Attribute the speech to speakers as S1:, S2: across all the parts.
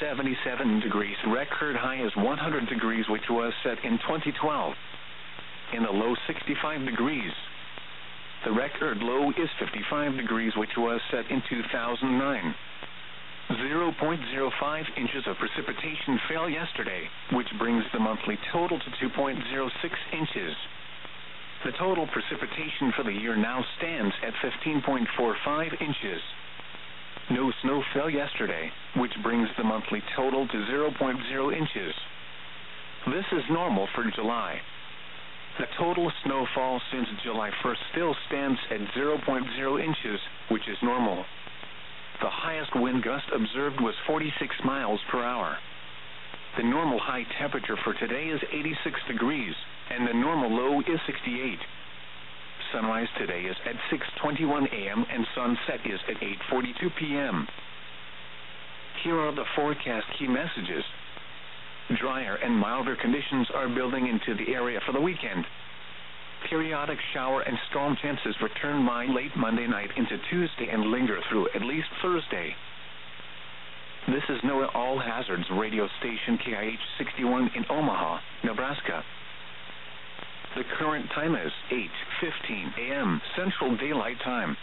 S1: 77 degrees. Record high is 100 degrees, which was set in 2012. In the low, 65 degrees. The record low is 55 degrees, which was set in 2009. 0.05 inches of precipitation fell yesterday, which brings the monthly total to 2.06 inches. The total precipitation for the year now stands at 15.45 inches. No snow fell yesterday, which brings the monthly total to 0.0 inches. This is normal for July. The total snowfall since July 1st still stands at 0.0 inches, which is normal. The highest wind gust observed was 46 miles per hour. The normal high temperature for today is 86 degrees, and the normal low is 68. Sunrise today is at 6:21 a.m. and sunset is at 8:42 p.m. Here are the forecast key messages. Drier and milder conditions are building into the area for the weekend. Periodic shower and storm chances return by late Monday night into Tuesday and linger through at least Thursday. This is NOAA All Hazards radio station KIH 61 in Omaha, Nebraska. The current time is 8:15 a.m. Central Daylight Time.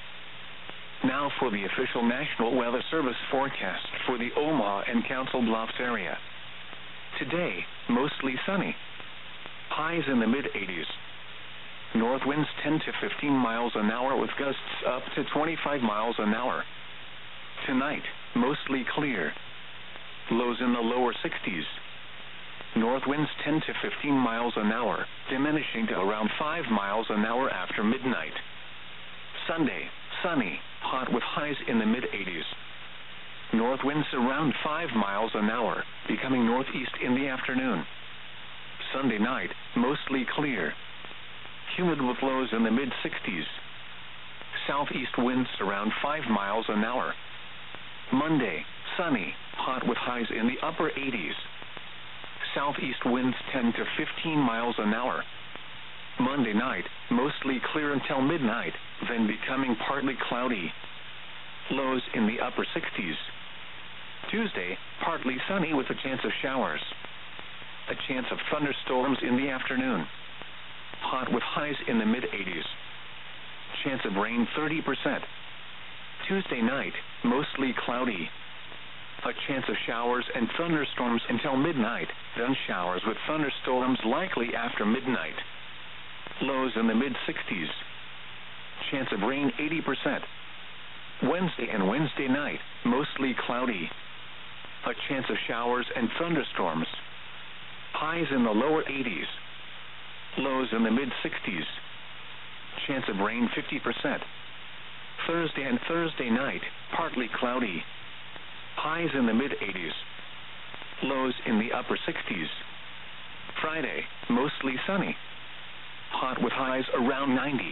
S1: Now for the official National Weather Service forecast for the Omaha and Council Bluffs area. Today, mostly sunny. Highs in the mid-80s. North winds 10 to 15 miles an hour with gusts up to 25 miles an hour. Tonight, mostly clear. Lows in the lower 60s. North winds 10 to 15 miles an hour, diminishing to around 5 miles an hour after midnight. Sunday, sunny, hot with highs in the mid-80s. North winds around 5 miles an hour, becoming northeast in the afternoon. Sunday night, mostly clear. Humid with lows in the mid-60s. Southeast winds around 5 miles an hour. Monday, sunny, hot with highs in the upper 80s. Southeast winds 10 to 15 miles an hour. Monday night, mostly clear until midnight, then becoming partly cloudy. Lows in the upper 60s. Tuesday, partly sunny with a chance of showers. A chance of thunderstorms in the afternoon. Hot with highs in the mid-80s. Chance of rain 30%. Tuesday night, mostly cloudy. A chance of showers and thunderstorms until midnight, then showers with thunderstorms likely after midnight. Lows in the mid-60s. Chance of rain 80%. Wednesday and Wednesday night, mostly cloudy. A chance of showers and thunderstorms. Highs in the lower 80s. Lows in the mid-60s. Chance of rain 50%. Thursday and Thursday night, partly cloudy. Highs in the mid-80s. Lows in the upper 60s. Friday, mostly sunny. Hot with highs around 90.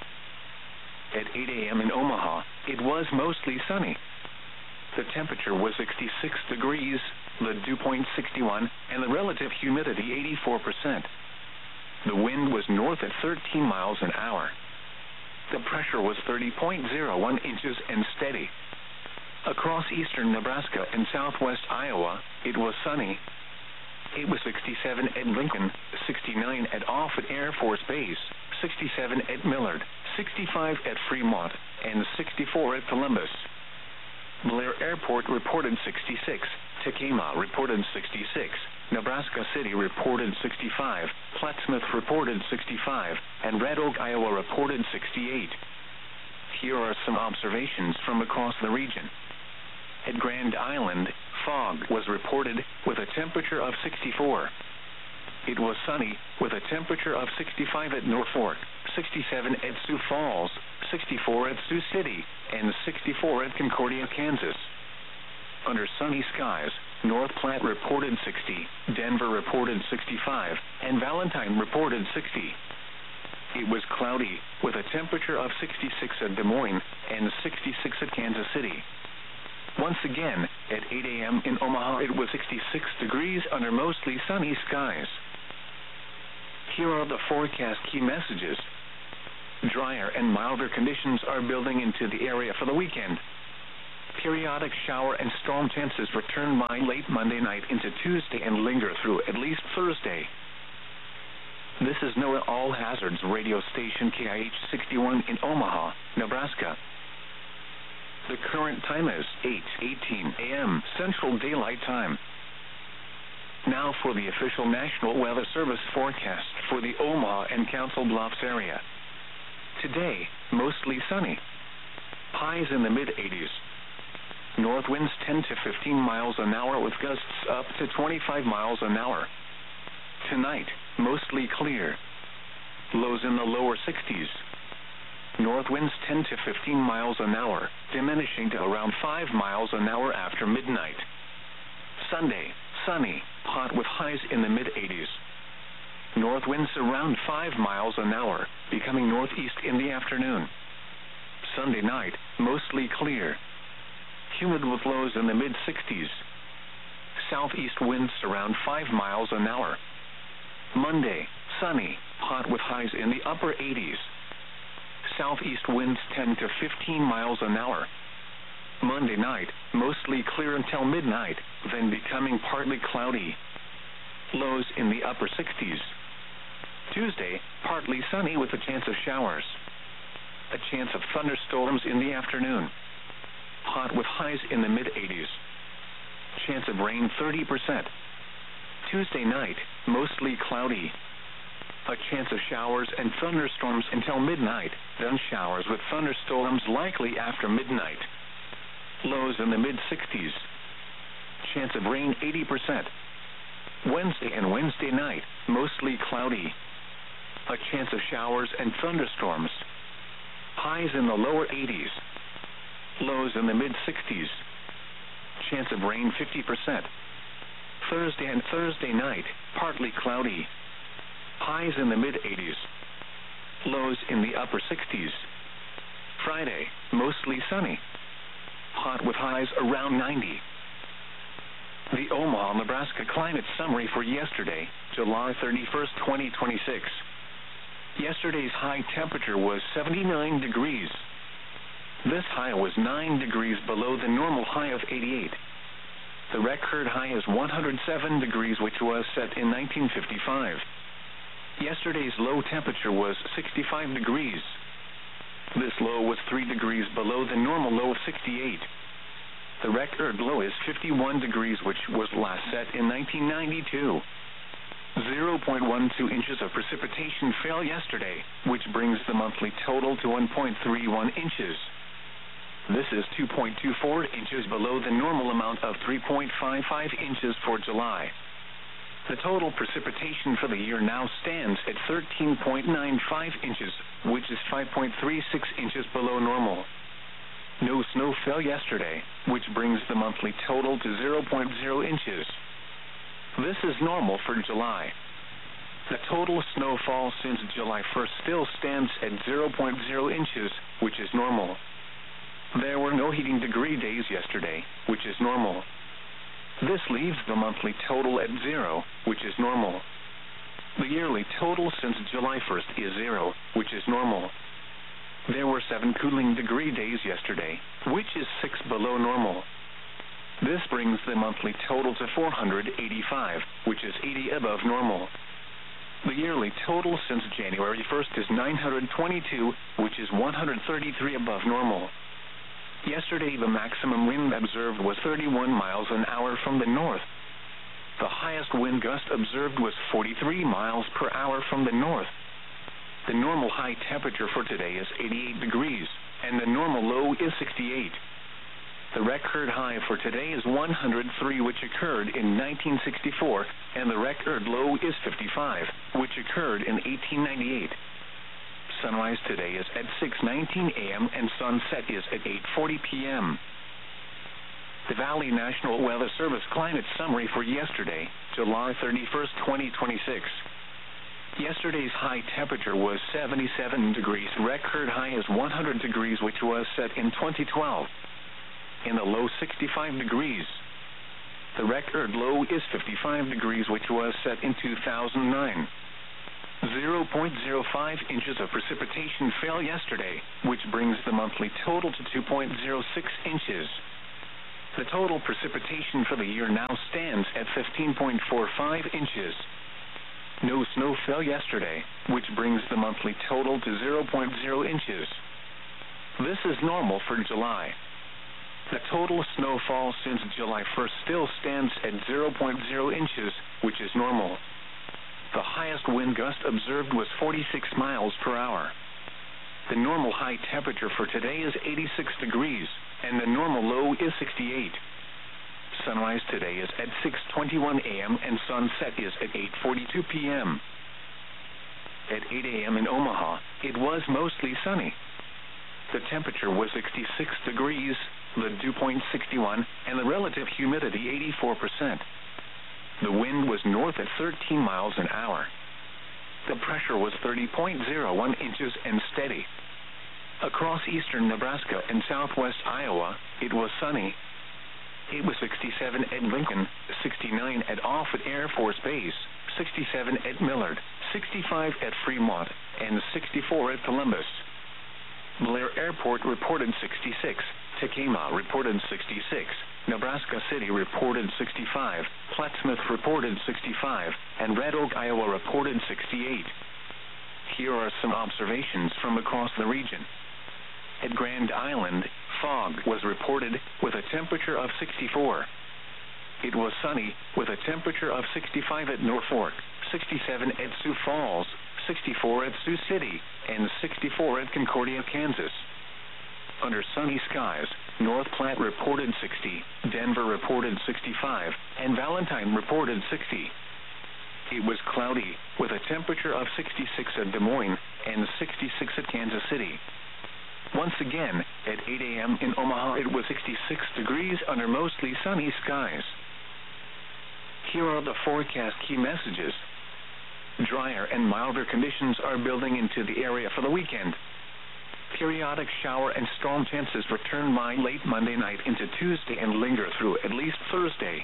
S1: At 8 a.m. in Omaha, it was mostly sunny. The temperature was 66 degrees, the dew point 61, and the relative humidity 84%. The wind was north at 13 miles an hour. The pressure was 30.01 inches and steady. Across eastern Nebraska and southwest Iowa, it was sunny. It was 67 at Lincoln, 69 at Offutt Air Force Base, 67 at Millard, 65 at Fremont, and 64 at Columbus. Blair Airport reported 66, Tekamah reported 66, Nebraska City reported 65, Plattsmouth reported 65, and Red Oak, Iowa reported 68. Here are some observations from across the region. At Grand Island, fog was reported with a temperature of 64. It was sunny with a temperature of 65 at Norfolk, 67 at Sioux Falls, 64 at Sioux City, and 64 at Concordia, Kansas. Under sunny skies, North Platte reported 60, Denver reported 65, and Valentine reported 60. It was cloudy with a temperature of 66 at Des Moines and 66 at Kansas City. Once again, at 8 a.m. in Omaha, it was 66 degrees under mostly sunny skies. Here are the forecast key messages. Drier and milder conditions are building into the area for the weekend. Periodic shower and storm chances return by late Monday night into Tuesday and linger through at least Thursday. This is NOAA All Hazards radio station KIH 61 in Omaha, Nebraska. The current time is 8:18 a.m. Central Daylight Time. Now for the official National Weather Service forecast for the Omaha and Council Bluffs area. Today, mostly sunny. Highs in the mid-80s. North winds 10 to 15 miles an hour with gusts up to 25 miles an hour. Tonight, mostly clear. Lows in the lower 60s. North winds 10 to 15 miles an hour, diminishing to around 5 miles an hour after midnight. Sunday, sunny, hot with highs in the mid-80s. North winds around 5 miles an hour, becoming northeast in the afternoon. Sunday night, mostly clear. Humid with lows in the mid-60s. Southeast winds around 5 miles an hour. Monday, sunny, hot with highs in the upper 80s. Southeast winds 10 to 15 miles an hour. Monday night, mostly clear until midnight, then becoming partly cloudy. Lows in the upper 60s. Tuesday, partly sunny with a chance of showers. A chance of thunderstorms in the afternoon. Hot with highs in the mid-80s. Chance of rain 30%. Tuesday night, mostly cloudy. A chance of showers and thunderstorms until midnight, then showers with thunderstorms likely after midnight. Lows in the mid-60s. Chance of rain 80%. Wednesday and Wednesday night, mostly cloudy. A chance of showers and thunderstorms. Highs in the lower 80s. Lows in the mid-60s. Chance of rain 50%. Thursday and Thursday night, partly cloudy. Highs in the mid-80s. Lows in the upper 60s. Friday, mostly sunny. Hot with highs around 90. The Omaha, Nebraska climate summary for yesterday, July 31st, 2026. Yesterday's high temperature was 79 degrees. This high was 9 degrees below the normal high of 88. The record high is 107 degrees, which was set in 1955. Yesterday's low temperature was 65 degrees. This low was 3 degrees below the normal low of 68. The record low is 51 degrees, which was last set in 1992. 0.12 inches of precipitation fell yesterday, which brings the monthly total to 1.31 inches. This is 2.24 inches below the normal amount of 3.55 inches for July. The total precipitation for the year now stands at 13.95 inches, which is 5.36 inches below normal. No snow fell yesterday, which brings the monthly total to 0.0 inches. This is normal for July. The total snowfall since July 1st still stands at 0.0 inches, which is normal. There were no heating degree days yesterday, which is normal. This leaves the monthly total at 0, which is normal. The yearly total since July 1st is 0, which is normal. There were 7 cooling degree days yesterday, which is 6 below normal. This brings the monthly total to 485, which is 80 above normal. The yearly total since January 1st is 922, which is 133 above normal. Yesterday, the maximum wind observed was 31 miles an hour from the north. The highest wind gust observed was 43 miles per hour from the north. The normal high temperature for today is 88 degrees, and the normal low is 68. The record high for today is 103, which occurred in 1964, and the record low is 55, which occurred in 1898. Sunrise today is at 6:19 a.m. and sunset is at 8:40 p.m. The Valley National Weather Service climate summary for yesterday, July 31st, 2026. Yesterday's high temperature was 77 degrees. Record high is 100 degrees, which was set in 2012. In the low 65 degrees. The record low is 55 degrees, which was set in 2009. 0.05 inches of precipitation fell yesterday, which brings the monthly total to 2.06 inches. The total precipitation for the year now stands at 15.45 inches. No snow fell yesterday, which brings the monthly total to 0.0 inches. This is normal for July. The total snowfall since July 1st still stands at 0.0 inches, which is normal. The highest wind gust observed was 46 miles per hour. The normal high temperature for today is 86 degrees, and the normal low is 68. Sunrise today is at 6:21 a.m. and sunset is at 8:42 p.m. At 8 a.m. in Omaha, it was mostly sunny. The temperature was 66 degrees, the dew point 61, and the relative humidity 84%. The wind was north at 13 miles an hour. The pressure was 30.01 inches and steady. Across eastern Nebraska and southwest Iowa, it was sunny. It was 67 at Lincoln, 69 at Offutt Air Force Base, 67 at Millard, 65 at Fremont, and 64 at Columbus. Blair Airport reported 66, Tacoma reported 66, Nebraska City reported 65, Plattsmouth reported 65, and Red Oak, Iowa reported 68. Here are some observations from across the region. At Grand Island, fog was reported with a temperature of 64. It was sunny with a temperature of 65 at Norfolk, 67 at Sioux Falls, 64 at Sioux City, and 64 at Concordia, Kansas. Under sunny skies, North Platte reported 60, Denver reported 65, and Valentine reported 60. It was cloudy with a temperature of 66 at Des Moines and 66 at Kansas City. Once again, at 8 a.m. in Omaha, it was 66 degrees under mostly sunny skies. Here are the forecast key messages. Drier and milder conditions are building into the area for the weekend. Periodic shower and storm chances return by late Monday night into Tuesday and linger through at least Thursday.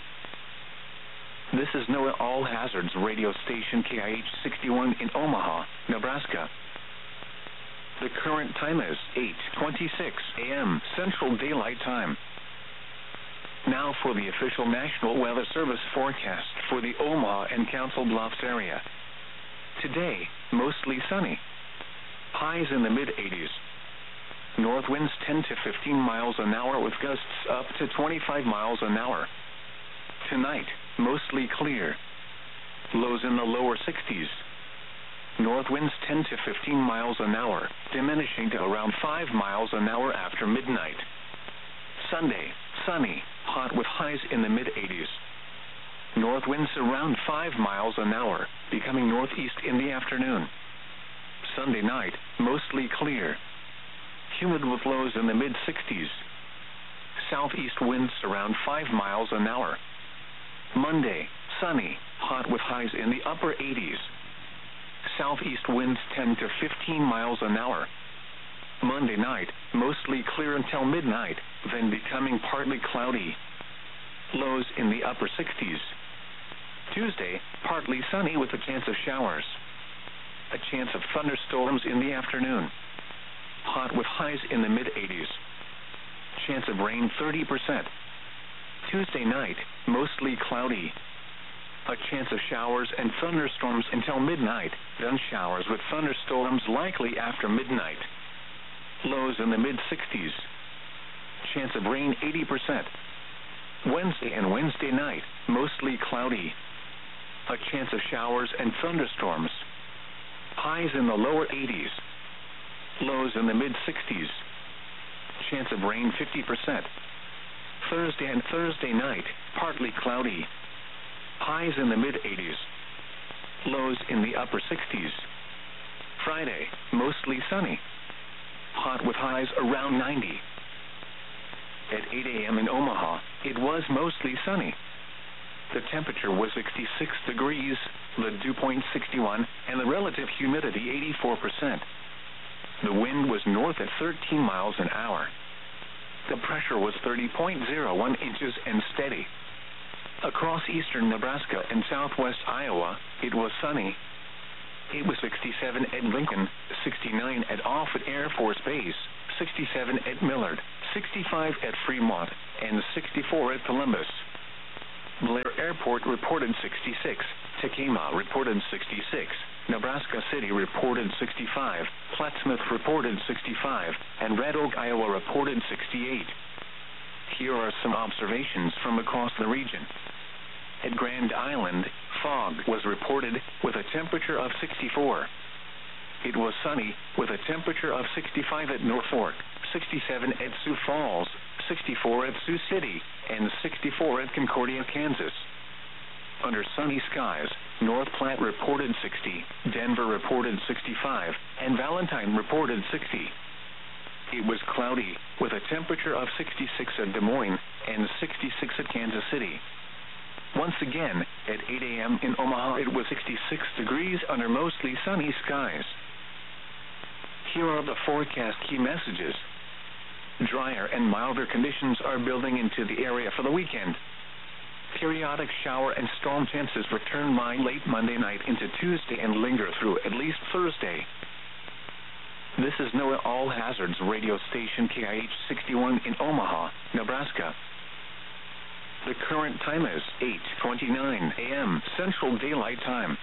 S1: This is NOAA All Hazards radio station KIH 61 in Omaha, Nebraska. The current time is 8:26 a.m. Central Daylight Time. Now for the official National Weather Service forecast for the Omaha and Council Bluffs area. Today, mostly sunny. Highs in the mid-80s. North winds 10 to 15 miles an hour with gusts up to 25 miles an hour. Tonight, mostly clear. Lows in the lower 60s. North winds 10 to 15 miles an hour, diminishing to around 5 miles an hour after midnight. Sunday, sunny, hot with highs in the mid-80s. North winds around 5 miles an hour, becoming northeast in the afternoon. Sunday night, mostly clear. Humid with lows in the mid-60s. Southeast winds around 5 miles an hour. Monday, sunny, hot with highs in the upper 80s. Southeast winds 10 to 15 miles an hour. Monday night, mostly clear until midnight, then becoming partly cloudy. Lows in the upper 60s. Tuesday, partly sunny with a chance of showers. A chance of thunderstorms in the afternoon. Hot with highs in the mid-80s. Chance of rain 30%. Tuesday night, mostly cloudy. A chance of showers and thunderstorms until midnight, then showers with thunderstorms likely after midnight. Lows in the mid-60s. Chance of rain 80%. Wednesday and Wednesday night, mostly cloudy. A chance of showers and thunderstorms. Highs in the lower 80s. Lows in the mid-60s. Chance of rain 50%. Thursday and Thursday night, partly cloudy. Highs in the mid-80s. Lows in the upper 60s. Friday, mostly sunny. Hot with highs around 90. At 8 a.m. in Omaha, it was mostly sunny. The temperature was 66 degrees, the dew point 61, and the relative humidity 84%. The wind was north at 13 miles an hour. The pressure was 30.01 inches and steady. Across eastern Nebraska and southwest Iowa, it was sunny. It was 67 at Lincoln, 69 at Offutt Air Force Base, 67 at Millard, 65 at Fremont, and 64 at Columbus. Blair Airport reported 66, Tacoma reported 66, Nebraska City reported 65, Plattsmouth reported 65, and Red Oak, Iowa reported 68. Here are some observations from across the region. At Grand Island, fog was reported with a temperature of 64. It was sunny with a temperature of 65 at Norfolk, 67 at Sioux Falls, 64 at Sioux City, and 64 at Concordia, Kansas. Under sunny skies, North Platte reported 60, Denver reported 65, and Valentine reported 60. It was cloudy, with a temperature of 66 at Des Moines and 66 at Kansas City. Once again, at 8 a.m. in Omaha, it was 66 degrees under mostly sunny skies. Here are the forecast key messages. Drier and milder conditions are building into the area for the weekend. Periodic shower and storm chances return by late Monday night into Tuesday and linger through at least Thursday. This is NOAA All Hazards radio station KIH 61 in Omaha, Nebraska. The current time is 8:29 a.m. Central Daylight Time.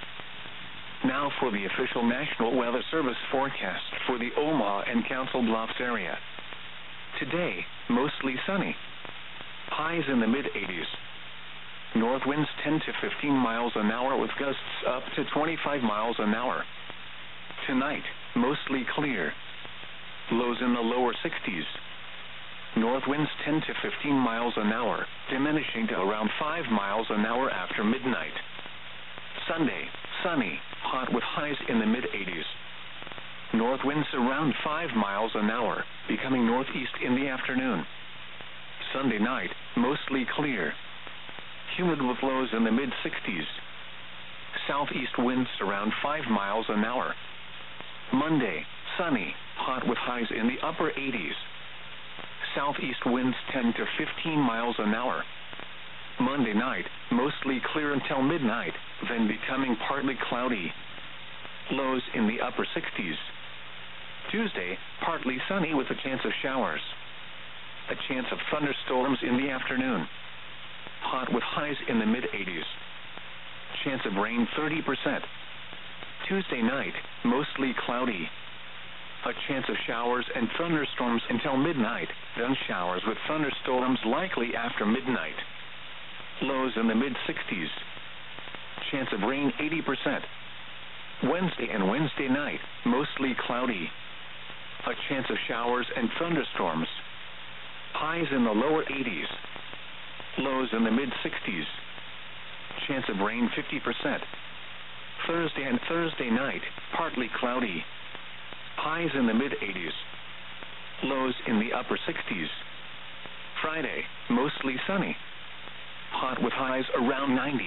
S1: Now for the official National Weather Service forecast for the Omaha and Council Bluffs area. Today, mostly sunny. Highs in the mid-80s. North winds 10 to 15 miles an hour with gusts up to 25 miles an hour. Tonight, mostly clear. Lows in the lower 60s. North winds 10 to 15 miles an hour, diminishing to around 5 miles an hour after midnight. Sunday, sunny, hot with highs in the mid-80s. North winds around 5 miles an hour, becoming northeast in the afternoon. Sunday night, mostly clear. Humid with lows in the mid-60s. Southeast winds around 5 miles an hour. Monday, sunny, hot with highs in the upper 80s. Southeast winds 10 to 15 miles an hour. Monday night, mostly clear until midnight, then becoming partly cloudy. Lows in the upper 60s. Tuesday, partly sunny with a chance of showers. A chance of thunderstorms in the afternoon. Hot with highs in the mid-80s. Chance of rain 30%. Tuesday night, mostly cloudy. A chance of showers and thunderstorms until midnight, then showers with thunderstorms likely after midnight. Lows in the mid-60s. Chance of rain 80%. Wednesday and Wednesday night, mostly cloudy. A chance of showers and thunderstorms. Highs in the lower 80s. Lows in the mid-60s. Chance of rain 50%. Thursday and Thursday night, partly cloudy. Highs in the mid-80s. Lows in the upper 60s. Friday, mostly sunny. Hot with highs around 90.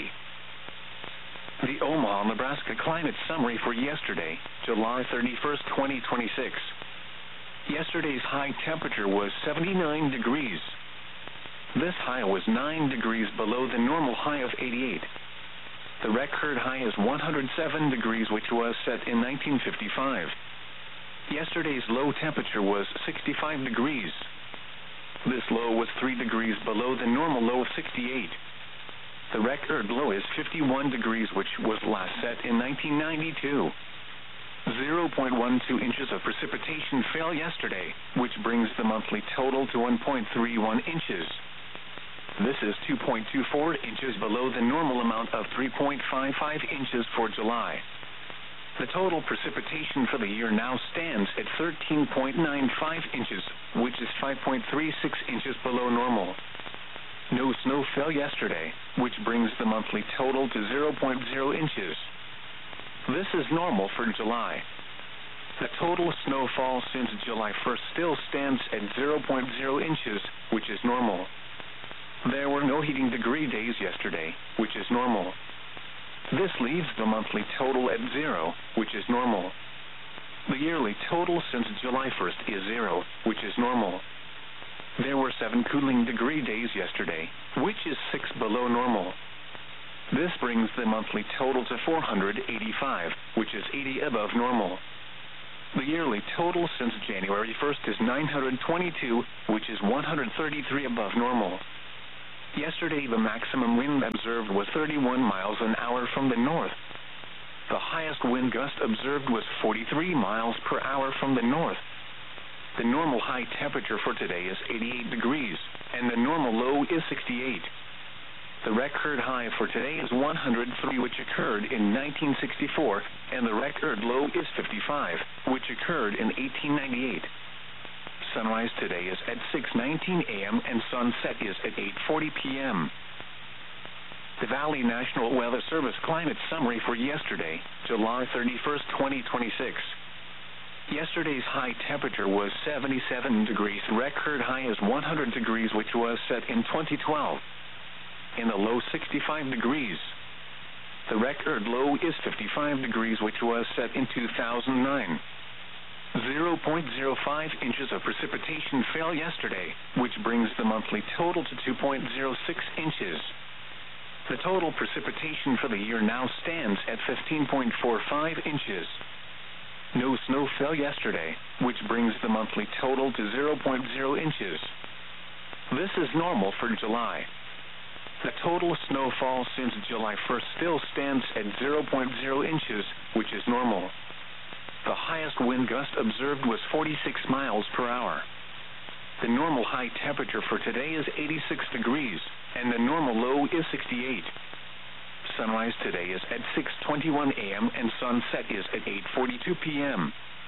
S1: The Omaha, Nebraska climate summary for yesterday, July 31st, 2026. Yesterday's high temperature was 79 degrees. This high was 9 degrees below the normal high of 88. The record high is 107 degrees, which was set in 1955. Yesterday's low temperature was 65 degrees. This low was 3 degrees below the normal low of 68. The record low is 51 degrees, which was last set in 1992. 0.12 inches of precipitation fell yesterday, which brings the monthly total to 1.31 inches. This is 2.24 inches below the normal amount of 3.55 inches for July. The total precipitation for the year now stands at 13.95 inches, which is 5.36 inches below normal. No snow fell yesterday, which brings the monthly total to 0.0 inches. This is normal for July. The total snowfall since July 1st still stands at 0.0 inches, which is normal. There were no heating degree days yesterday, which is normal. This leaves the monthly total at 0, which is normal. The yearly total since July 1st is 0, which is normal. There were 7 cooling degree days yesterday, which is 6 below normal. This brings the monthly total to 485, which is 80 above normal. The yearly total since January 1st is 922, which is 133 above normal. Yesterday, the maximum wind observed was 31 miles an hour from the north. The highest wind gust observed was 43 miles per hour from the north. The normal high temperature for today is 88 degrees, and the normal low is 68. The record high for today is 103, which occurred in 1964, and the record low is 55, which occurred in 1898. Sunrise today is at 6:19 a.m. and sunset is at 8:40 p.m. The Valley National Weather Service climate summary for yesterday, July 31st, 2026. Yesterday's high temperature was 77 degrees. Record high is 100 degrees, which was set in 2012. In the low 65 degrees. The record low is 55 degrees, which was set in 2009. 0.05 inches of precipitation fell yesterday, which brings the monthly total to 2.06 inches. The total precipitation for the year now stands at 15.45 inches. No snow fell yesterday, which brings the monthly total to 0.0 inches. This is normal for July. The total snowfall since July 1st still stands at 0.0 inches, which is normal. The highest wind gust observed was 46 miles per hour. The normal high temperature for today is 86 degrees, and the normal low is 68. Sunrise today is at 6:21 a.m. and sunset is at 8:42 p.m.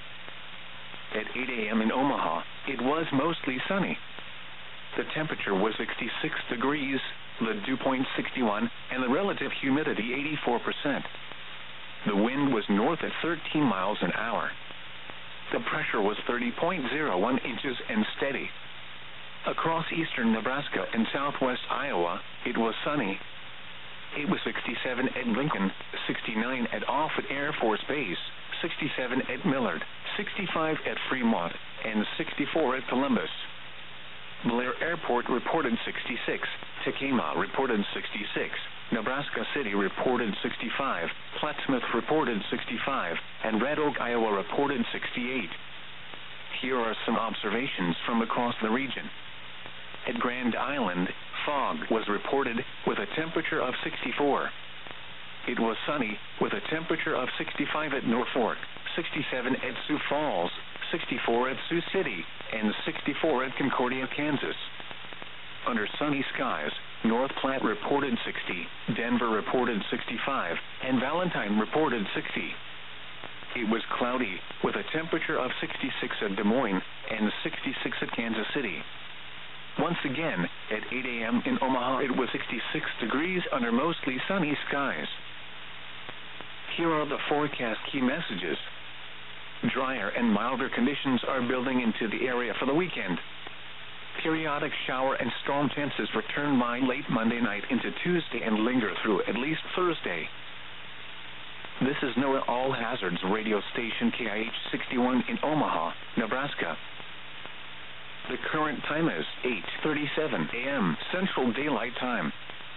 S1: At 8 a.m. in Omaha, it was mostly sunny. The temperature was 66 degrees, the dew point 61, and the relative humidity 84%. The wind was north at 13 miles an hour. The pressure was 30.01 inches and steady. Across eastern Nebraska and southwest Iowa, it was sunny. It was 67 at Lincoln, 69 at Offutt Air Force Base, 67 at Millard, 65 at Fremont, and 64 at Columbus. Blair Airport reported 66, Tacoma reported 66, Nebraska City reported 65, Plattsmouth reported 65, and Red Oak, Iowa reported 68. Here are some observations from across the region. At Grand Island, fog was reported with a temperature of 64. It was sunny with a temperature of 65 at Norfolk, 67 at Sioux Falls, 64 at Sioux City, and 64 at Concordia, Kansas. Under sunny skies, North Platte reported 60, Denver reported 65, and Valentine reported 60. It was cloudy with a temperature of 66 at Des Moines and 66 at Kansas City. Once again, at 8 a.m. in Omaha, it was 66 degrees under mostly sunny skies. Here are the forecast key messages. Drier and milder conditions are building into the area for the weekend. Periodic shower and storm chances return by late Monday night into Tuesday and linger through at least Thursday. This is NOAA All Hazards radio station KIH 61 in Omaha, Nebraska. The current time is 8:37 a.m. Central Daylight Time.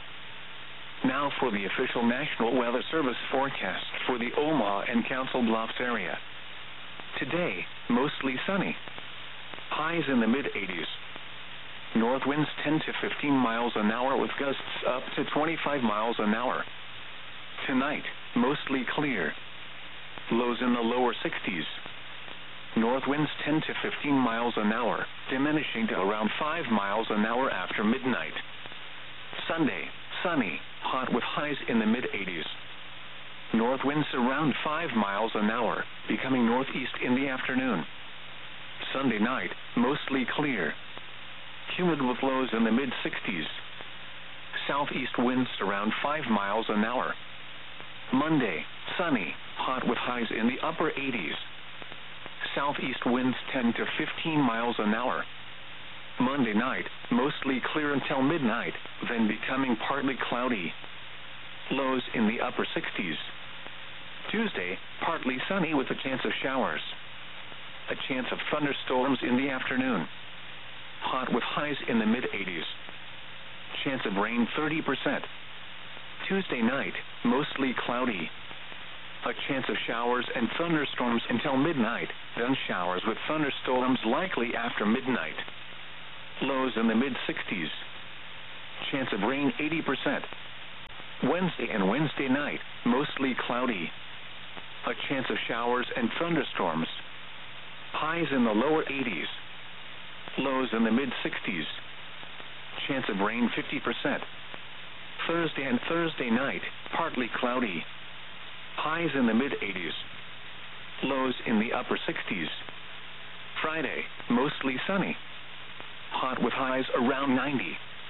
S1: Now for the official National Weather Service forecast for the Omaha and Council Bluffs area. Today, mostly sunny. Highs in the mid-80s. North winds 10 to 15 miles an hour with gusts up to 25 miles an hour. Tonight, mostly clear. Lows in the lower 60s. North winds 10 to 15 miles an hour, diminishing to around 5 miles an hour after midnight. Sunday, sunny, hot with highs in the mid-80s. North winds around 5 miles an hour, becoming northeast in the afternoon. Sunday night, mostly clear. Humid with lows in the mid-60s. Southeast winds around 5 miles an hour. Monday, sunny, hot with highs in the upper 80s. Southeast winds 10 to 15 miles an hour. Monday night, mostly clear until midnight, then becoming partly cloudy. Lows in the upper 60s. Tuesday, partly sunny with a chance of showers. A chance of thunderstorms in the afternoon. Hot with highs in the mid-80s. Chance of rain 30%. Tuesday night, mostly cloudy. A chance of showers and thunderstorms until midnight, then showers with thunderstorms likely after midnight. Lows in the mid-60s. Chance of rain 80%. Wednesday and Wednesday night, mostly cloudy. A chance of showers and thunderstorms. Highs in the lower 80s. Lows in the mid-60s. Chance of rain 50%. Thursday and Thursday night, partly cloudy. Highs in the mid-80s. Lows in the upper 60s. Friday, mostly sunny. Hot with highs around 90.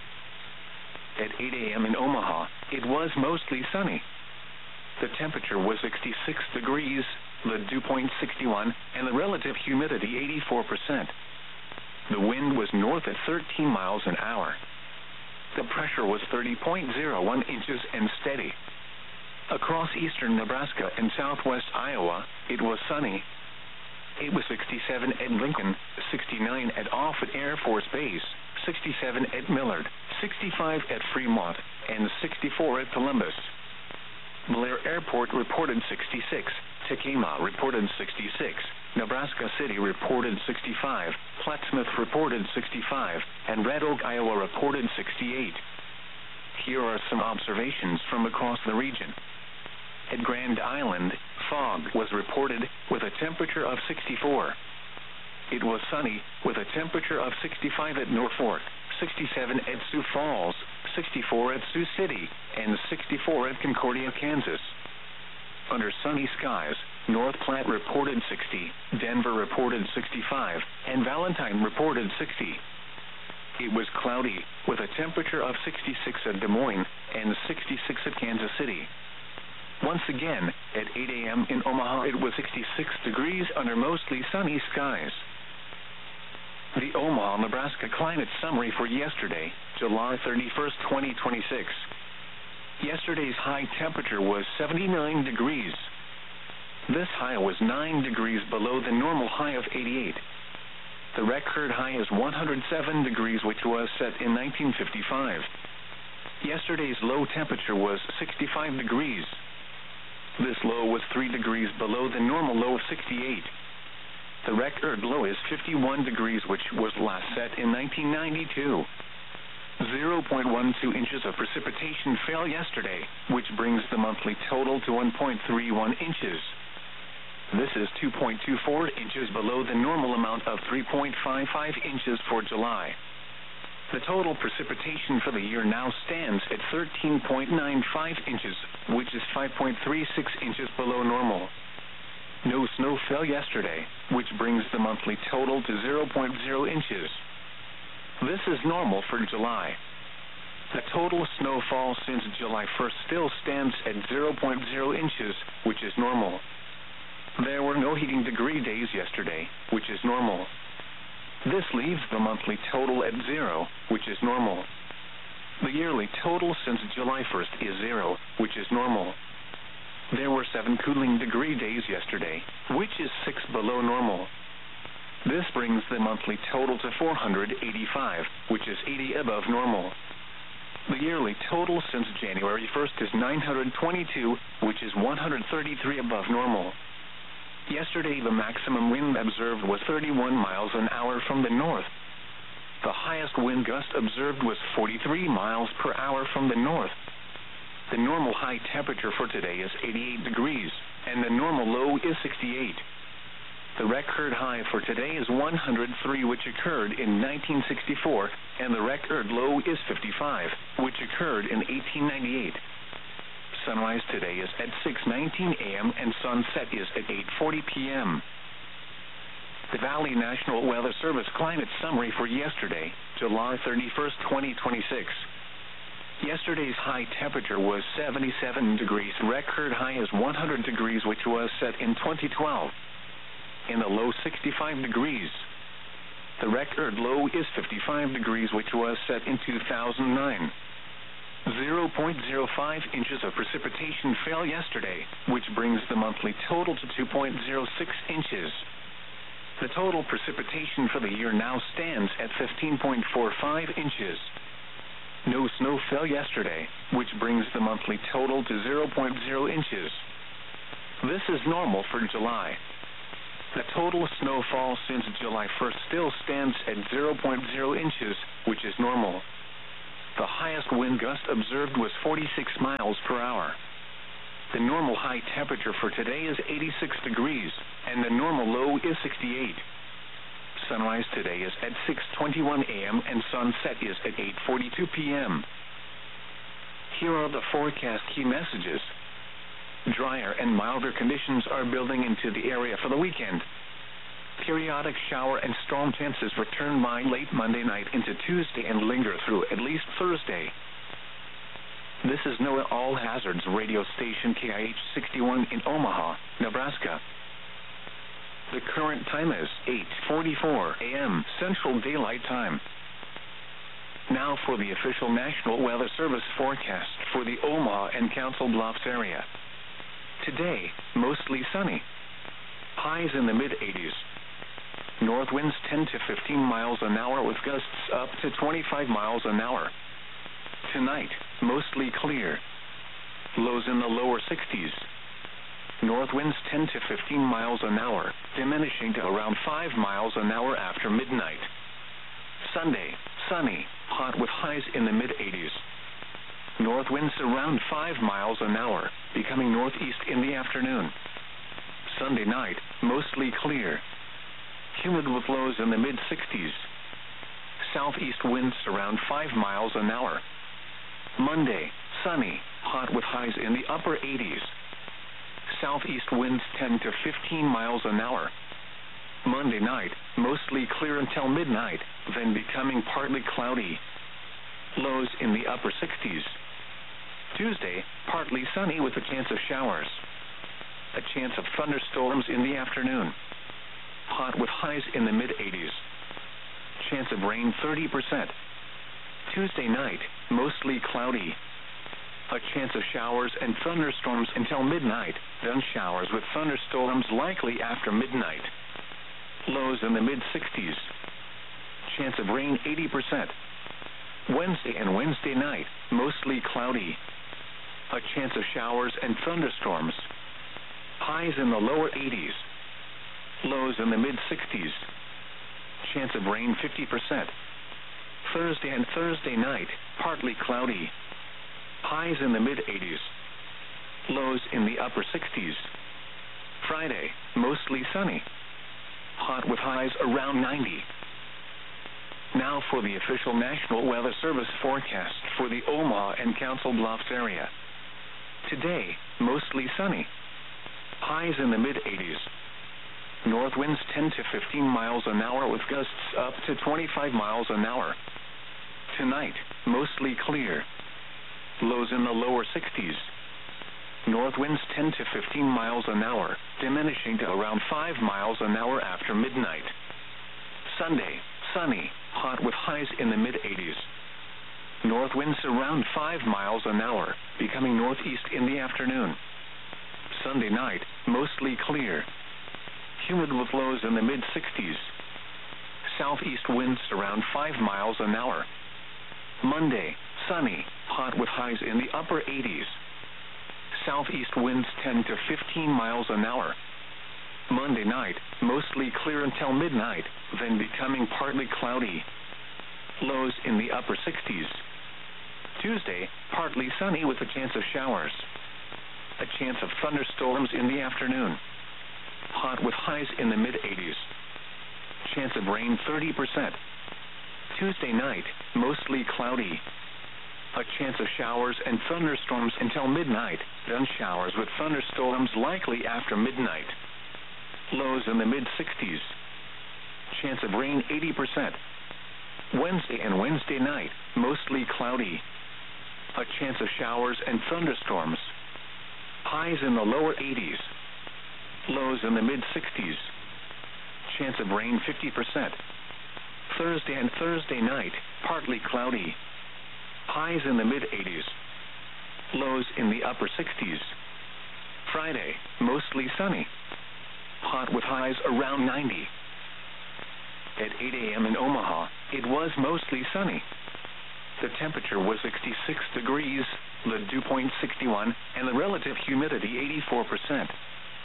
S1: At 8 a.m. in Omaha, it was mostly sunny. The temperature was 66 degrees, the dew point 61, and the relative humidity 84%. The wind was north at 13 miles an hour. The pressure was 30.01 inches and steady. Across eastern Nebraska and southwest Iowa, it was sunny. It was 67 at Lincoln, 69 at Offutt Air Force Base, 67 at Millard, 65 at Fremont, and 64 at Columbus. Blair Airport reported 66, Tekamah reported 66, Nebraska City reported 65, Plattsmouth reported 65, and Red Oak, Iowa reported 68. Here are some observations from across the region. At Grand Island, fog was reported with a temperature of 64. It was sunny with a temperature of 65 at Norfolk, 67 at Sioux Falls, 64 at Sioux City, and 64 at Concordia, Kansas. Under sunny skies, North Platte reported 60, Denver reported 65, and Valentine reported 60. It was cloudy with a temperature of 66 at Des Moines and 66 at Kansas City. Once again, at 8 a.m. in Omaha, it was 66 degrees under mostly sunny skies. The Omaha, Nebraska climate summary for yesterday, July 31st, 2026. Yesterday's high temperature was 79 degrees. This high was 9 degrees below the normal high of 88. The record high is 107 degrees, which was set in 1955. Yesterday's low temperature was 65 degrees. This low was 3 degrees below the normal low of 68. The record low is 51 degrees, which was last set in 1992. 0.12 inches of precipitation fell yesterday, which brings the monthly total to 1.31 inches. This is 2.24 inches below the normal amount of 3.55 inches for July. The total precipitation for the year now stands at 13.95 inches, which is 5.36 inches below normal. No snow fell yesterday, which brings the monthly total to 0.0 inches. This is normal for July. The total snowfall since July 1st still stands at 0.0 inches, which is normal. There were no heating degree days yesterday, which is normal. This leaves the monthly total at 0, which is normal. The yearly total since July 1st is 0, which is normal. There were 7 cooling degree days yesterday, which is 6 below normal. This brings the monthly total to 485, which is 80 above normal. The yearly total since January 1st is 922, which is 133 above normal. Yesterday, the maximum wind observed was 31 miles an hour from the north. The highest wind gust observed was 43 miles per hour from the north. The normal high temperature for today is 88 degrees, and the normal low is 68. The record high for today is 103, which occurred in 1964, and the record low is 55, which occurred in 1898. Sunrise today is at 6:19 a.m. and sunset is at 8:40 p.m. The Valley National Weather Service climate summary for yesterday, July 31st, 2026. Yesterday's high temperature was 77 degrees. Record high is 100 degrees, which was set in 2012. In the low 65 degrees. The record low is 55 degrees, which was set in 2009. 0.05 inches of precipitation fell yesterday, which brings the monthly total to 2.06 inches. The total precipitation for the year now stands at 15.45 inches. No snow fell yesterday, which brings the monthly total to 0.0 inches. This is normal for July. The total snowfall since July 1st still stands at 0.0 inches, which is normal. The highest wind gust observed was 46 miles per hour. The normal high temperature for today is 86 degrees, and the normal low is 68. Sunrise today is at 6:21 a.m. and sunset is at 8:42 p.m. Here are the forecast key messages. Drier and milder conditions are building into the area for the weekend. Periodic shower and storm chances return by late Monday night into Tuesday and linger through at least Thursday. This is NOAA All Hazards radio station KIH 61 in Omaha, Nebraska. The current time is 8:44 a.m. Central Daylight Time. Now for the official National Weather Service forecast for the Omaha and Council Bluffs area. Today, mostly sunny. Highs in the mid-80s. North winds 10 to 15 miles an hour with gusts up to 25 miles an hour. Tonight, mostly clear. Lows in the lower 60s. North winds 10 to 15 miles an hour, diminishing to around 5 miles an hour after midnight. Sunday, sunny, hot with highs in the mid-80s. North winds around 5 miles an hour, becoming northeast in the afternoon. Sunday night, mostly clear. Humid with lows in the mid-60s. Southeast winds around 5 miles an hour. Monday, sunny, hot with highs in the upper 80s. Southeast winds 10 to 15 miles an hour. Monday night, mostly clear until midnight, then becoming partly cloudy. Lows in the upper 60s. Tuesday, partly sunny with a chance of showers. A chance of thunderstorms in the afternoon. Hot with highs in the mid-80s. Chance of rain 30%. Tuesday night, mostly cloudy. A chance of showers and thunderstorms until midnight, then showers with thunderstorms likely after midnight. Lows in the mid-60s. Chance of rain 80%. Wednesday and Wednesday night, mostly cloudy. A chance of showers and thunderstorms. Highs in the lower 80s. Lows in the mid-60s. Chance of rain 50%. Thursday and Thursday night, partly cloudy. Highs in the mid-80s. Lows in the upper 60s. Friday, mostly sunny. Hot with highs around 90. Now for the official National Weather Service forecast for the Omaha and Council Bluffs area. Today, mostly sunny. Highs in the mid-80s. North winds 10 to 15 miles an hour with gusts up to 25 miles an hour. Tonight, mostly clear. Lows in the lower 60s. North winds 10 to 15 miles an hour, diminishing to around 5 miles an hour after midnight. Sunday, sunny, hot with highs in the mid-80s. North winds around 5 miles an hour, becoming northeast in the afternoon. Sunday night, mostly clear. Humid with lows in the mid-60s. Southeast winds around 5 miles an hour. Monday, sunny, hot with highs in the upper 80s. Southeast winds 10 to 15 miles an hour. Monday night, mostly clear until midnight, then becoming partly cloudy. Lows in the upper 60s. Tuesday, partly sunny with a chance of showers. A chance of thunderstorms in the afternoon. Hot with highs in the mid-80s. Chance of rain 30%. Tuesday night, mostly cloudy. A chance of showers and thunderstorms until midnight, then showers with thunderstorms likely after midnight. Lows in the mid-60s. Chance of rain 80%. Wednesday and Wednesday night, mostly cloudy. A chance of showers and thunderstorms. Highs in the lower 80s. Lows in the mid-60s. Chance of rain 50%. Thursday and Thursday night, partly cloudy. Highs in the mid-80s. Lows in the upper 60s. Friday, mostly sunny. Hot with highs around 90. At 8 a.m. in Omaha, it was mostly sunny. The temperature was 66 degrees, the dew point 61, and the relative humidity 84%.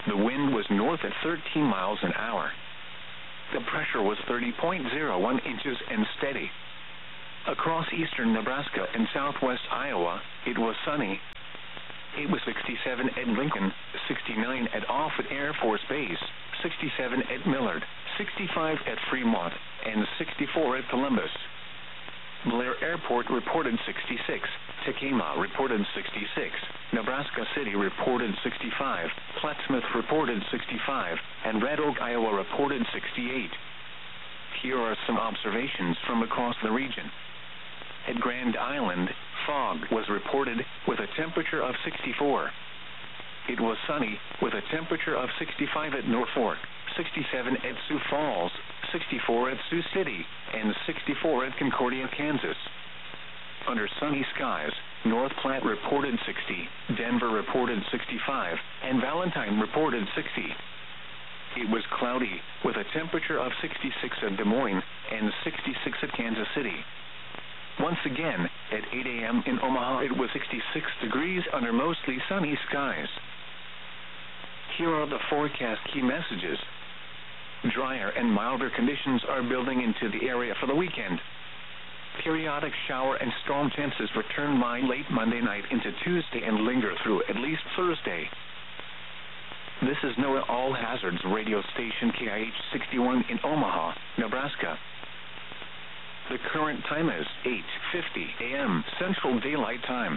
S1: The wind was north at 13 miles an hour. The pressure was 30.01 inches and steady. Across eastern Nebraska and southwest Iowa, it was sunny. It was 67 at Lincoln, 69 at Offutt Air Force Base, 67 at Millard, 65 at Fremont, and 64 at Columbus. Blair Airport reported 66, Tekamah reported 66, Nebraska City reported 65, Plattsmouth reported 65, and Red Oak, Iowa reported 68. Here are some observations from across the region. At Grand Island, fog was reported with a temperature of 64. It was sunny with a temperature of 65 at Norfolk, 67 at Sioux Falls, 64 at Sioux City, and 64 at Concordia, Kansas. Under sunny skies, North Platte reported 60, Denver reported 65, and Valentine reported 60. It was cloudy with a temperature of 66 at Des Moines and 66 at Kansas City. Once again, at 8 a.m. in Omaha, it was 66 degrees under mostly sunny skies. Here are the forecast key messages. Drier and milder conditions are building into the area for the weekend. Periodic shower and storm chances return by late Monday night into Tuesday and linger through at least Thursday. This is NOAA All Hazards radio station KIH 61 in Omaha, Nebraska. The current time is 8:50 a.m. Central Daylight Time.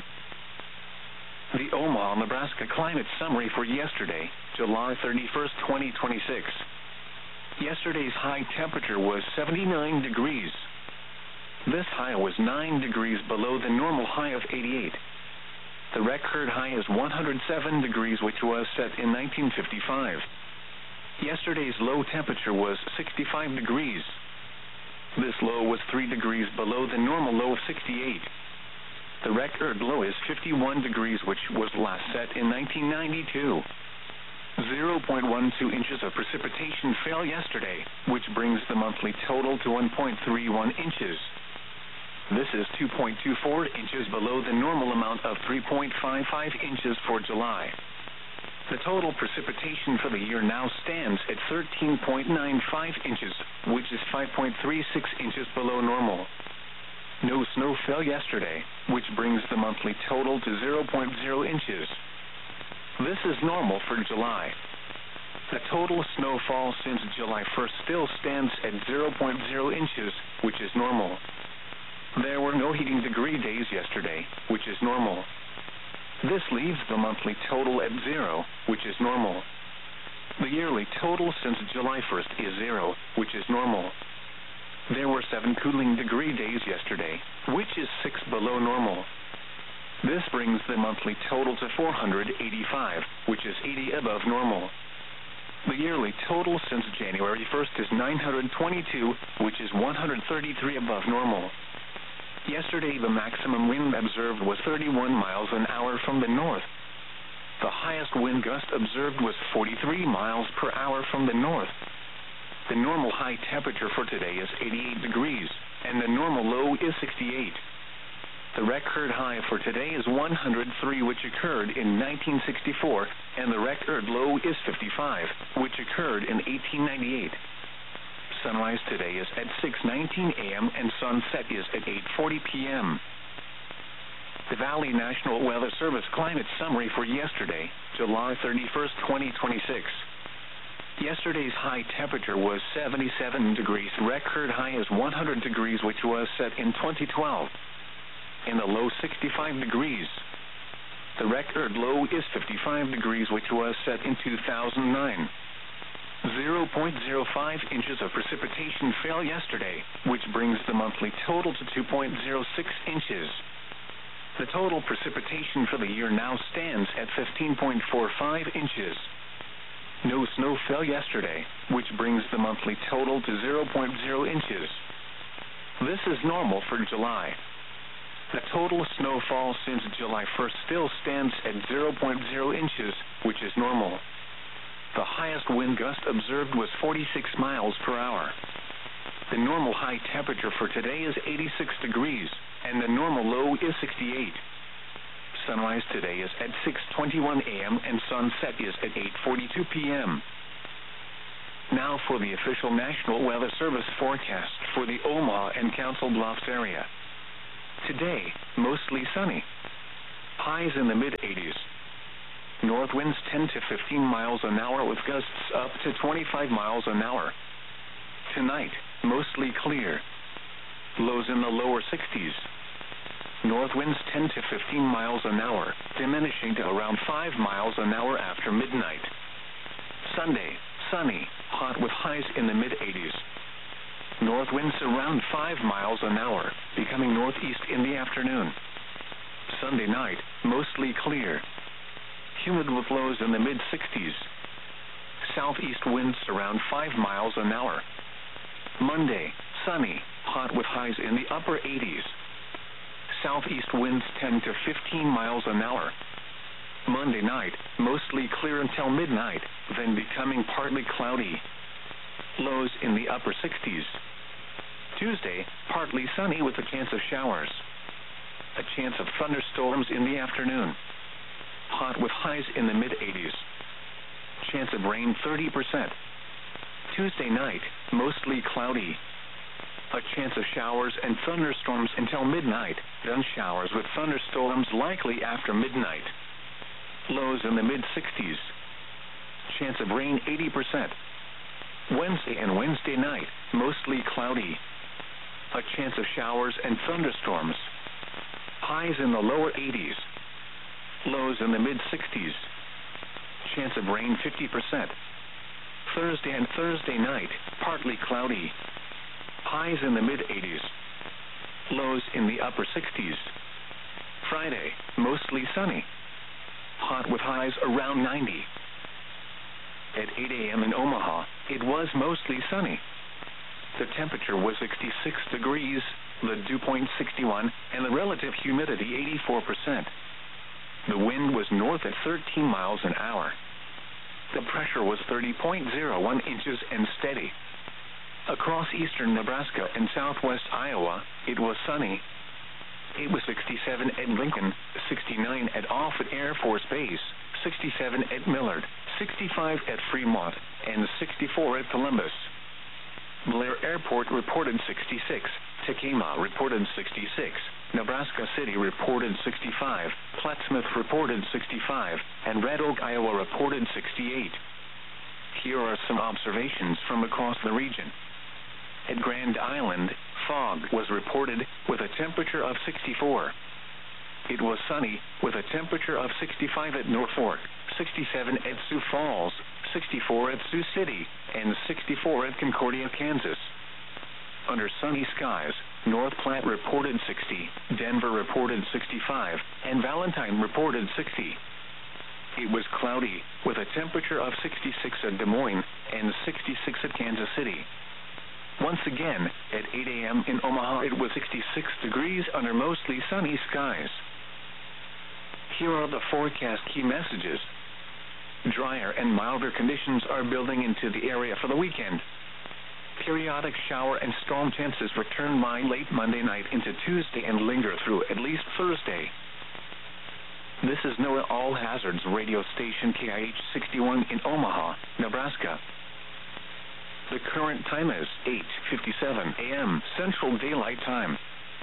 S1: The Omaha, Nebraska climate summary for yesterday, July 31st, 2026. Yesterday's high temperature was 79 degrees. This high was 9 degrees below the normal high of 88. The record high is 107 degrees, which was set in 1955. Yesterday's low temperature was 65 degrees. This low was 3 degrees below the normal low of 68. The record low is 51 degrees, which was last set in 1992. 0.12 inches of precipitation fell yesterday, which brings the monthly total to 1.31 inches. This is 2.24 inches below the normal amount of 3.55 inches for July. The total precipitation for the year now stands at 13.95 inches, which is 5.36 inches below normal. No snow fell yesterday, which brings the monthly total to 0.0 inches. This is normal for July. The total snowfall since July 1st still stands at 0.0 inches, which is normal. There were no heating degree days yesterday, which is normal. This leaves the monthly total at 0, which is normal. The yearly total since July 1st is 0, which is normal. There were 7 cooling degree days yesterday, which is 6 below normal. This brings the monthly total to 485, which is 80 above normal. The yearly total since January 1st is 922, which is 133 above normal. Yesterday, the maximum wind observed was 31 miles an hour from the north. The highest wind gust observed was 43 miles per hour from the north. The normal high temperature for today is 88 degrees, and the normal low is 68. The record high for today is 103, which occurred in 1964, and the record low is 55, which occurred in 1898. Sunrise today is at 6:19 a.m. and sunset is at 8:40 p.m. The Valley National Weather Service climate summary for yesterday, July 31st, 2026. Yesterday's high temperature was 77 degrees. Record high is 100 degrees, which was set in 2012. And the low 65 degrees. The record low is 55 degrees, which was set in 2009. 0.05 inches of precipitation fell yesterday, which brings the monthly total to 2.06 inches. The total precipitation for the year now stands at 15.45 inches. No snow fell yesterday, which brings the monthly total to 0.0 inches. This is normal for July. The total snowfall since July 1st still stands at 0.0 inches, which is normal. The highest wind gust observed was 46 miles per hour. The normal high temperature for today is 86 degrees, and the normal low is 68. sunrise today is at 6:21 a.m. and sunset is at 8:42 p.m. Now for the official National Weather Service forecast for the Omaha and Council Bluffs area. Today, mostly sunny. Highs in the mid-80s. North winds 10 to 15 miles an hour with gusts up to 25 miles an hour. Tonight, mostly clear. Lows in the lower 60s. North winds 10 to 15 miles an hour, diminishing to around 5 miles an hour after midnight. Sunday, sunny, hot with highs in the mid-80s. North winds around 5 miles an hour, becoming northeast in the afternoon. Sunday night, mostly clear. Humid with lows in the mid-60s. Southeast winds around 5 miles an hour. Monday, sunny, hot with highs in the upper 80s. Southeast winds 10 to 15 miles an hour. Monday night, mostly clear until midnight, then becoming partly cloudy. Lows in the upper 60s. Tuesday, partly sunny with a chance of showers. A chance of thunderstorms in the afternoon. Hot with highs in the mid-80s. Chance of rain 30%. Tuesday night, mostly cloudy. A chance of showers and thunderstorms until midnight, then showers with thunderstorms likely after midnight. Lows in the mid-60s. Chance of rain 80%. Wednesday and Wednesday night, mostly cloudy. A chance of showers and thunderstorms. Highs in the lower 80s. Lows in the mid-60s. Chance of rain 50%. Thursday and Thursday night, partly cloudy. Highs in the mid-80s. Lows in the upper 60s. Friday, mostly sunny. Hot with highs around 90. At 8 a.m. in Omaha, it was mostly sunny. The temperature was 66 degrees, the dew point 61, and the relative humidity 84%. The wind was north at 13 miles an hour. The pressure was 30.01 inches and steady. Across eastern Nebraska and southwest Iowa, it was sunny. It was 67 at Lincoln, 69 at Offutt Air Force Base, 67 at Millard, 65 at Fremont, and 64 at Columbus. Blair Airport reported 66, Tacoma reported 66, Nebraska City reported 65, Plattsmouth reported 65, and Red Oak, Iowa reported 68. Here are some observations from across the region. At Grand Island, fog was reported with a temperature of 64. It was sunny with a temperature of 65 at Norfolk, 67 at Sioux Falls, 64 at Sioux City, and 64 at Concordia, Kansas. Under sunny skies, North Platte reported 60, Denver reported 65, and Valentine reported 60. It was cloudy with a temperature of 66 at Des Moines and 66 at Kansas City. Once again, at 8 a.m. in Omaha, it was 66 degrees under mostly sunny skies. Here are the forecast key messages. Drier and milder conditions are building into the area for the weekend. Periodic shower and storm chances return by late Monday night into Tuesday and linger through at least Thursday. This is NOAA All Hazards radio station KIH 61 in Omaha, Nebraska. The current time is 8:57 a.m. Central Daylight Time.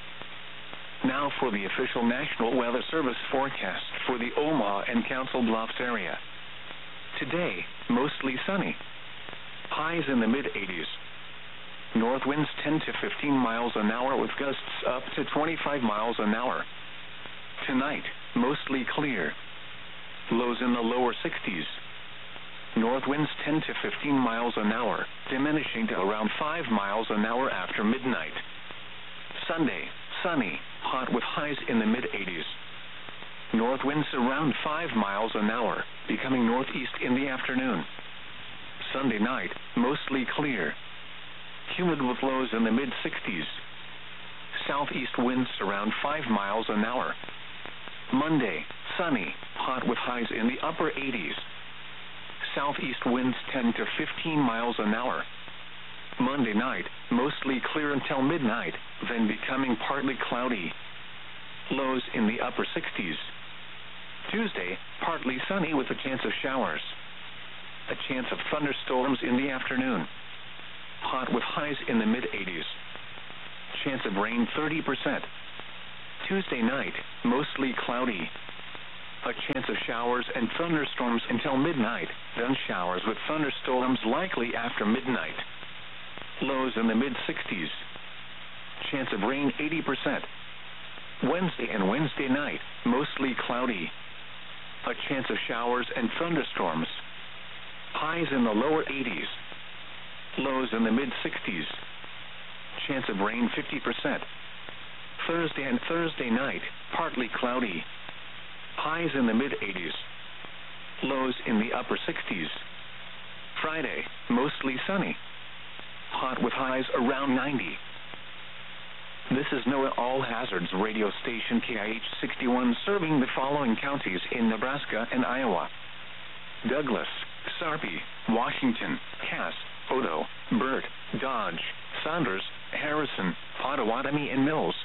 S1: Now for the official National Weather Service forecast for the Omaha and Council Bluffs area. Today, mostly sunny. Highs in the mid-80s. North winds 10 to 15 miles an hour with gusts up to 25 miles an hour. Tonight, mostly clear. Lows in the lower 60s. North winds 10 to 15 miles an hour, diminishing to around 5 miles an hour after midnight. Sunday, sunny, hot with highs in the mid-80s. North winds around 5 miles an hour, becoming northeast in the afternoon. Sunday night, mostly clear. Humid with lows in the mid-60s. Southeast winds around 5 miles an hour. Monday, sunny, hot with highs in the upper 80s. Southeast winds 10 to 15 miles an hour. Monday night, mostly clear until midnight, then becoming partly cloudy. Lows in the upper 60s. Tuesday, partly sunny with a chance of showers. A chance of thunderstorms in the afternoon. Hot with highs in the mid-80s. Chance of rain 30%. Tuesday night, mostly cloudy. A chance of showers and thunderstorms until midnight, then showers with thunderstorms likely after midnight. Lows in the mid-60s. Chance of rain 80%. Wednesday and Wednesday night, mostly cloudy. A chance of showers and thunderstorms. Highs in the lower 80s. Lows in the mid-60s. Chance of rain 50%. Thursday and Thursday night, partly cloudy. Highs in the mid-80s. Lows in the upper 60s. Friday, mostly sunny. Hot with highs around 90. This is NOAA All Hazards radio station KIH-61 serving the following counties in Nebraska and Iowa: Douglas, Sarpy, Washington, Cass, Odo, Burt, Dodge, Saunders, Harrison, Pottawatomie, and Mills.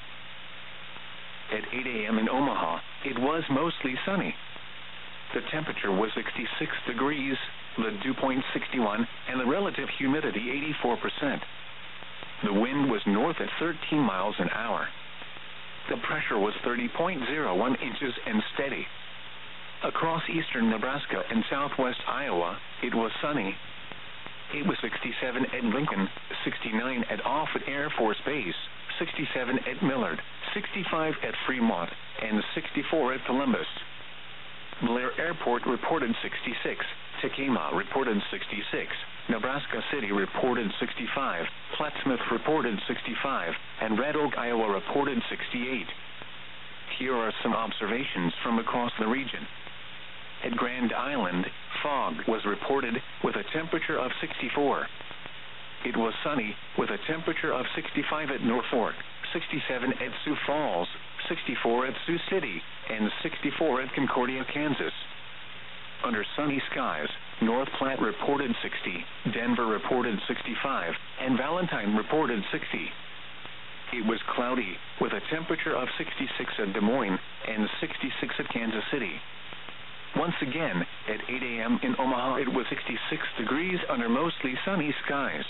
S1: At 8 a.m. in Omaha, it was mostly sunny. The temperature was 66 degrees, the dew point 61, and the relative humidity 84%. The wind was north at 13 miles an hour. The pressure was 30.01 inches and steady. Across eastern Nebraska and southwest Iowa, it was sunny. It was 67 at Lincoln, 69 at Offutt Air Force Base, 67 at Millard, 65 at Fremont, and 64 at Columbus. Blair Airport reported 66, Tekamah reported 66, Nebraska City reported 65, Plattsmouth reported 65, and Red Oak, Iowa reported 68. Here are some observations from across the region. At Grand Island, fog was reported with a temperature of 64. It was sunny with a temperature of 65 at Norfolk, 67 at Sioux Falls, 64 at Sioux City, and 64 at Concordia, Kansas. Under sunny skies, North Platte reported 60, Denver reported 65, and Valentine reported 60. It was cloudy with a temperature of 66 at Des Moines and 66 at Kansas City. Once again, at 8 a.m. in Omaha, it was 66 degrees under mostly sunny skies.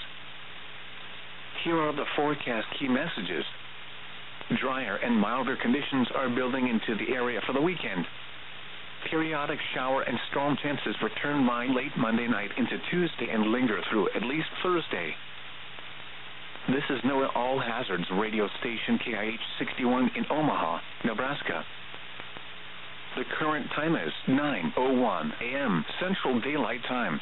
S1: Here are the forecast key messages. Drier and milder conditions are building into the area for the weekend. Periodic shower and storm chances return by late Monday night into Tuesday and linger through at least Thursday. This is NOAA All Hazards radio station KIH-61 in Omaha, Nebraska. The current time is 9:01 a.m. Central Daylight Time.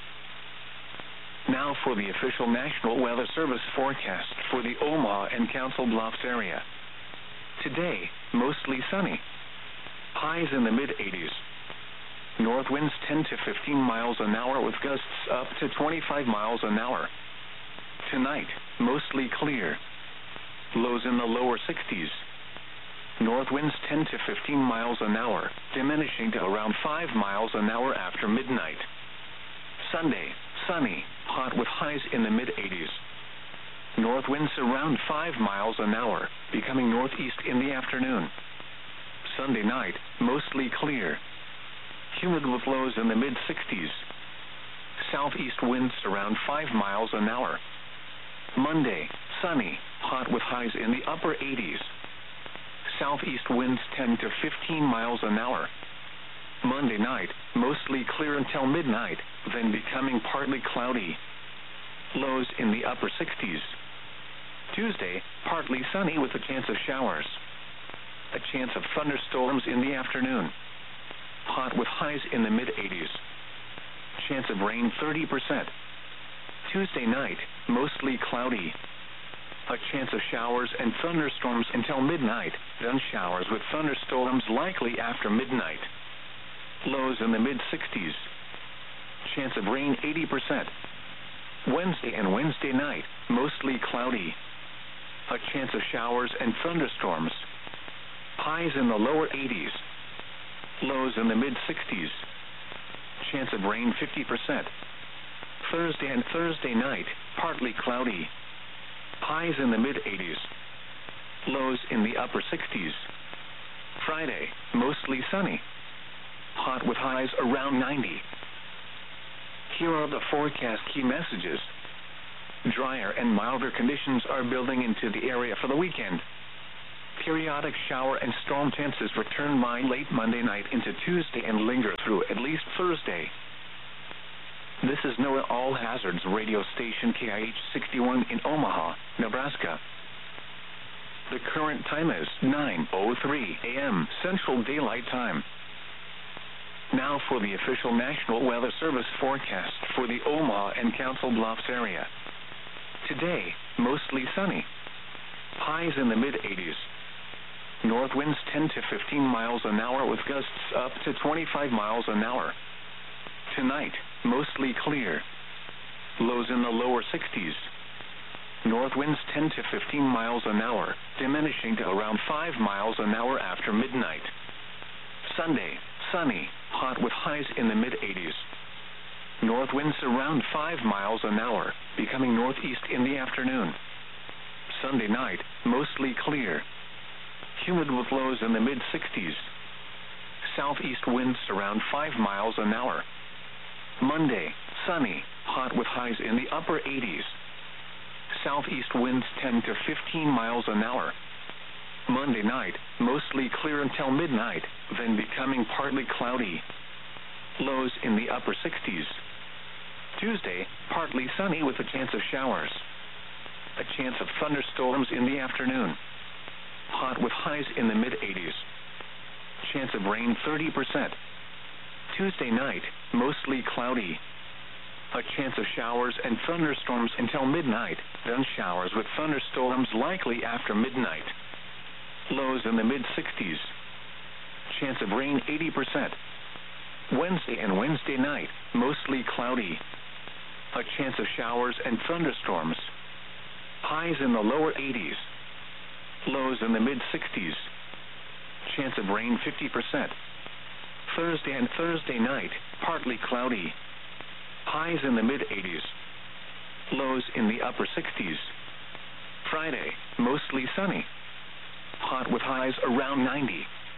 S1: Now for the official National Weather Service forecast for the Omaha and Council Bluffs area. Today, mostly sunny. Highs in the mid-80s. North winds 10 to 15 miles an hour with gusts up to 25 miles an hour. Tonight, mostly clear. Lows in the lower 60s. North winds 10 to 15 miles an hour, diminishing to around 5 miles an hour after midnight. Sunday, sunny, hot with highs in the mid-80s. North winds around 5 miles an hour, becoming northeast in the afternoon. Sunday night, mostly clear. Humid with lows in the mid-60s. Southeast winds around 5 miles an hour. Monday, sunny, hot with highs in the upper 80s. Southeast winds 10 to 15 miles an hour. Monday night, mostly clear until midnight, then becoming partly cloudy. Lows in the upper 60s. Tuesday, partly sunny with a chance of showers. A chance of thunderstorms in the afternoon. Hot with highs in the mid-80s. Chance of rain 30%. Tuesday night, mostly cloudy. A chance of showers and thunderstorms until midnight, then showers with thunderstorms likely after midnight. Lows in the mid-60s. Chance of rain 80%. Wednesday and Wednesday night, mostly cloudy. A chance of showers and thunderstorms. Highs in the lower 80s. Lows in the mid-60s. Chance of rain 50%. Thursday and Thursday night, partly cloudy. Highs in the mid-80s. Lows in the upper 60s. Friday, mostly sunny. hot with highs around 90. Here are the forecast key messages. Drier and milder conditions are building into the area for the weekend. Periodic shower and storm chances return by late Monday night into Tuesday and linger through at least Thursday. This is NOAA All Hazards radio station KIH 61 in Omaha, Nebraska. The current time is 9:03 a.m. Central Daylight Time. Now for the official National Weather Service forecast for the Omaha and Council Bluffs area. Today, mostly sunny. Highs in the mid-80s. North winds 10 to 15 miles an hour with gusts up to 25 miles an hour. Tonight, mostly clear. Lows in the lower 60s. North winds 10 to 15 miles an hour, diminishing to around 5 miles an hour after midnight. Sunday, sunny, hot with highs in the mid-80s. North winds around 5 miles an hour, becoming northeast in the afternoon. Sunday night, mostly clear. Humid with lows in the mid-60s. Southeast winds around 5 miles an hour. Monday, sunny, hot with highs in the upper 80s. Southeast winds 10 to 15 miles an hour. Monday night, mostly clear until midnight, then becoming partly cloudy. Lows in the upper 60s. Tuesday, partly sunny with a chance of showers. A chance of thunderstorms in the afternoon. Hot with highs in the mid-80s. Chance of rain 30%. Tuesday night, mostly cloudy. A chance of showers and thunderstorms until midnight, then showers with thunderstorms likely after midnight. Lows in the mid-60s. Chance of rain 80%. Wednesday and Wednesday night, mostly cloudy. A chance of showers and thunderstorms. Highs in the lower 80s. Lows in the mid-60s. Chance of rain 50%. Thursday and Thursday night, partly cloudy. Highs in the mid-80s. Lows in the upper 60s. Friday, mostly sunny. Hot with highs around 90.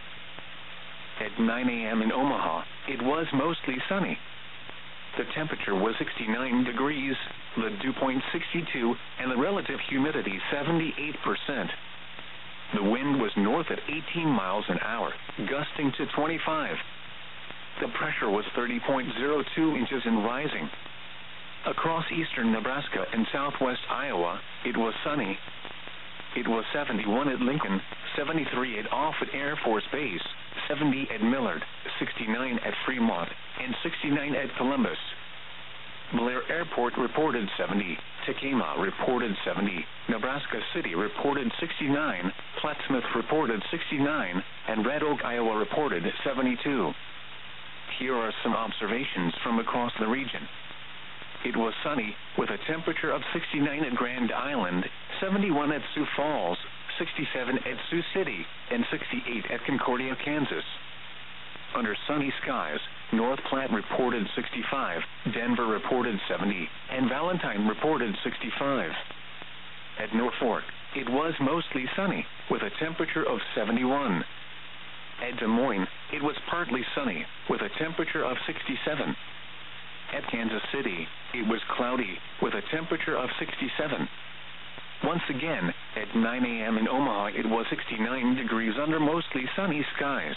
S1: At 9 a.m. in Omaha, it was mostly sunny. The temperature was 69 degrees, the dew point 62, and the relative humidity 78%. The wind was north at 18 miles an hour, gusting to 25. The pressure was 30.02 inches and rising. Across eastern Nebraska and southwest Iowa, it was sunny. It was 71 at Lincoln, 73 at Offutt Air Force Base, 70 at Millard, 69 at Fremont, and 69 at Columbus. Blair Airport reported 70, Tekamah reported 70, Nebraska City reported 69, Plattsmouth reported 69, and Red Oak, Iowa reported 72. Here are some observations from across the region. It was sunny, with a temperature of 69 at Grand Island, 71 at Sioux Falls, 67 at Sioux City, and 68 at Concordia, Kansas. Under sunny skies, North Platte reported 65, Denver reported 70, and Valentine reported 65. At Norfolk, it was mostly sunny, with a temperature of 71. At Des Moines, it was partly sunny, with a temperature of 67. At Kansas City, it was cloudy, with a temperature of 67. Once again, at 9 a.m. in Omaha, it was 69 degrees under mostly sunny skies.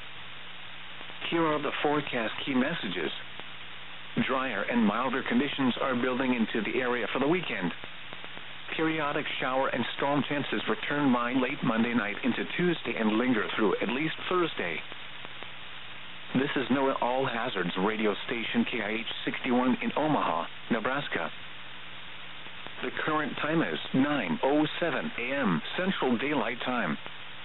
S1: Here are the forecast key messages. Drier and milder conditions are building into the area for the weekend. Periodic shower and storm chances return by late Monday night into Tuesday and linger through at least Thursday. This is NOAA All Hazards radio station KIH 61 in Omaha, Nebraska. The current time is 9:07 a.m. Central Daylight Time.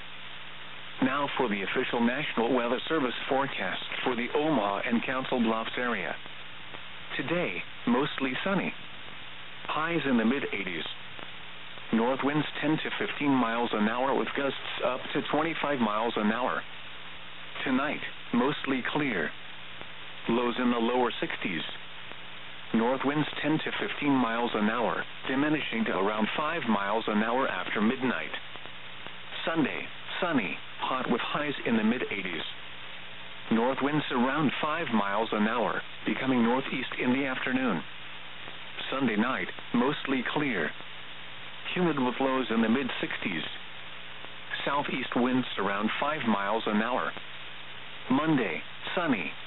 S1: Now for the official National Weather Service forecast for the Omaha and Council Bluffs area. Today, mostly sunny. Highs in the mid-80s. North winds 10 to 15 miles an hour with gusts up to 25 miles an hour. Tonight, mostly clear. Lows in the lower 60s. North winds 10 to 15 miles an hour, diminishing to around 5 miles an hour after midnight. Sunday, sunny, hot with highs in the mid-80s. North winds around 5 miles an hour, becoming northeast in the afternoon. Sunday night, mostly clear. Humid with lows in the mid-60s. Southeast winds around 5 miles an hour. Monday, sunny.